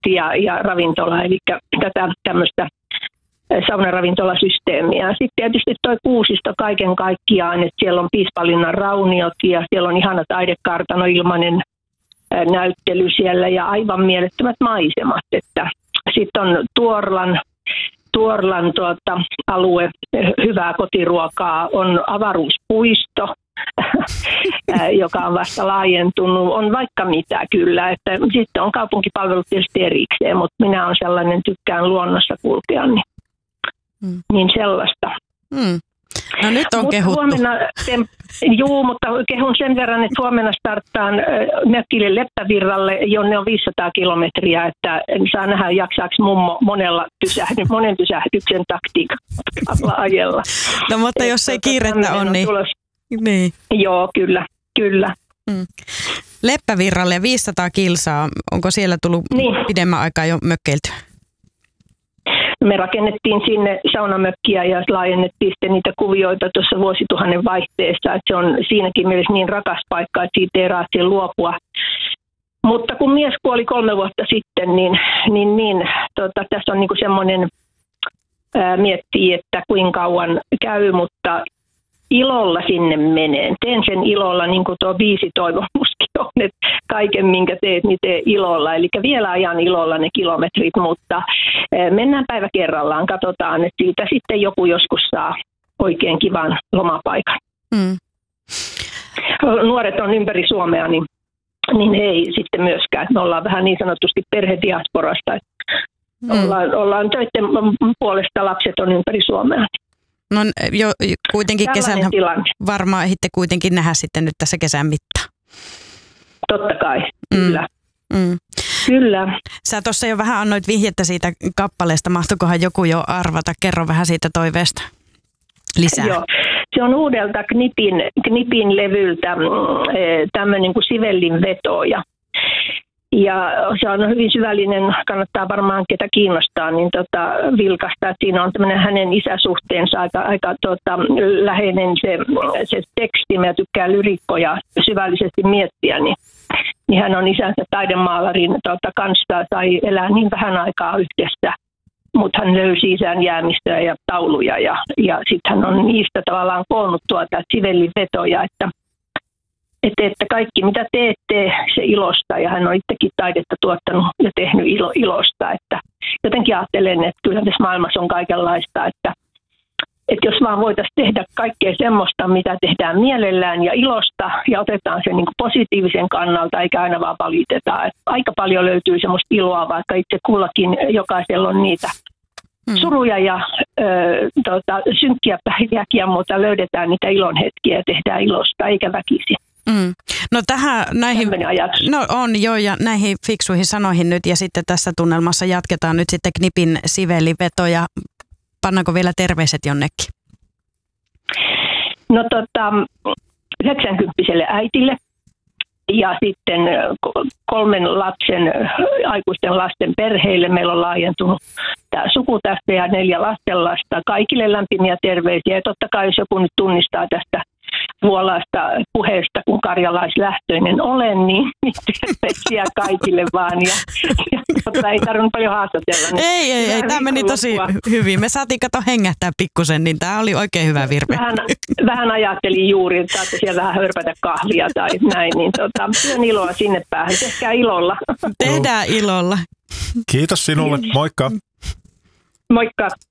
ja ravintola, eli tätä tämmöistä saunaravintolasysteemiä. Sitten tietysti toi Kuusisto kaiken kaikkiaan, että siellä on Piispalinnan rauniot ja siellä on ihana taidekartano, ilmainen näyttely siellä ja aivan mielettömät maisemat. Sitten on Tuorlan alue, hyvää kotiruokaa, on avaruuspuisto, joka on vasta laajentunut, on vaikka mitä kyllä. Että sitten on kaupunkipalvelut tietysti erikseen, mutta minä olen sellainen, tykkään luonnossa kulkea, niin sellaista. No nyt on kehuttu. Mutta kehun sen verran, että huomenna starttaan mökkille Leppävirralle, jonne on 500 kilometriä, että saa nähdä jaksaako mummo monen pysähdyksen taktiikalla ajella. No mutta jos ei kiirettä on, niin. Joo, kyllä. Leppävirralle 500 kilsaa, onko siellä tullut pidemmän aikaa jo mökkeiltyä? Me rakennettiin sinne saunamökkiä ja laajennettiin sitten niitä kuvioita tuossa vuosituhannen vaihteessa. Että se on siinäkin mielessä niin rakas paikka, että siitä ei raatsi luopua. Mutta kun mies kuoli 3 vuotta sitten, niin tässä on niinku semmoinen, miettii, että kuinka kauan käy, mutta ilolla sinne meneen. Teen sen ilolla, niin kuin tuo biisitoivomuskin on, että kaiken minkä teet, niin tee ilolla. Eli vielä ajan ilolla ne kilometrit, mutta mennään päivä kerrallaan, katsotaan, että siitä sitten joku joskus saa oikein kivan lomapaikan. Nuoret on ympäri Suomea, niin ei sitten myöskään. Me ollaan vähän niin sanotusti perhediasporasta. Ollaan töiden puolesta, lapset on ympäri Suomea. No jo kuitenkin kesällä varmaan ehditte kuitenkin nähdä sitten nyt tässä kesän mittaan. Totta kai, kyllä. Kyllä. Sä tuossa jo vähän annoit vihjettä siitä kappaleesta. Mahtoikohan joku jo arvata? Kerro vähän siitä toiveesta lisää. Joo. Se on uudelta Knipin levyltä tämmöinen kuin Sivellin vetoja. Ja se on hyvin syvällinen, kannattaa varmaan ketä kiinnostaa, niin vilkasta. Siinä on tämmöinen hänen isäsuhteensa aika läheinen se teksti. Mä tykkään lyrikkoja syvällisesti miettiä, niin hän on isänsä taidemaalarin kanssa, sai elää niin vähän aikaa yhdessä. Mutta hän löysi isän jäämistöä ja tauluja ja sitten hän on niistä tavallaan koonnut Sivellin vetoja, että kaikki mitä teette se ilosta, ja hän on itsekin taidetta tuottanut ja tehnyt ilosta, että jotenkin ajattelen, että kyllä tässä maailmassa on kaikenlaista, että jos vaan voitaisiin tehdä kaikkea semmoista, mitä tehdään mielellään ja ilosta ja otetaan sen niin kuin positiivisen kannalta eikä aina vaan valiteta. Että aika paljon löytyy semmoista iloa, vaikka itse kullakin jokaisella on niitä suruja ja synkkiä päiviäkin, mutta löydetään niitä ilon hetkiä ja tehdään ilosta eikä väkisin. No on jo, ja näihin fiksuihin sanoihin nyt ja sitten tässä tunnelmassa jatketaan nyt sitten Knipin Sivellivetoja. Pannaanko vielä terveiset jonnekin? No 90-vuotiaalle äitille ja sitten 3 aikuisten lasten perheille. Meillä on laajentunut tämä suku tästä ja 4 lastenlasta. Kaikille lämpimiä terveisiä ja totta kai jos joku nyt tunnistaa tästä vuolaista puheesta, kun karjalaislähtöinen olen, niin terveisiä kaikille vaan. Ja ei tarvinnut paljon haastatella. Ei, tämä meni tosi hyvin. Me saatiin hengähtää pikkusen, niin tämä oli oikein hyvä virve. Vähän ajattelin juuri, että saatte siellä vähän hörpätä kahvia tai näin, niin työn iloa sinne päähän. Tehkää ilolla. Tehdään ilolla. Kiitos sinulle. Moikka. Moikka.